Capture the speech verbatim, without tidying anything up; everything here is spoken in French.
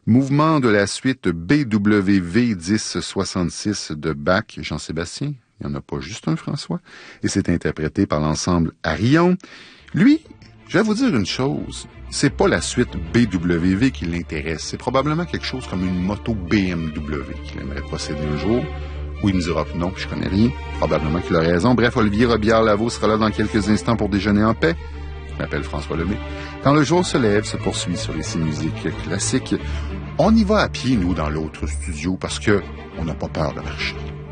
Mouvement de la suite B W V dix soixante-six de Bach, Jean-Sébastien. Il n'y en a pas juste un, François. Et c'est interprété par l'ensemble Arion. Lui, je vais vous dire une chose. C'est pas la suite B W V qui l'intéresse. C'est probablement quelque chose comme une moto B M W qu'il aimerait posséder un jour. Ou il me dira que non, je connais rien. Probablement qu'il a raison. Bref, Olivier Robillard-Lavaux sera là dans quelques instants pour déjeuner en paix. Je m'appelle François Lemay. Quand le jour se lève, se poursuit sur les six musiques classiques. On y va à pied, nous, dans l'autre studio, parce que on n'a pas peur de marcher.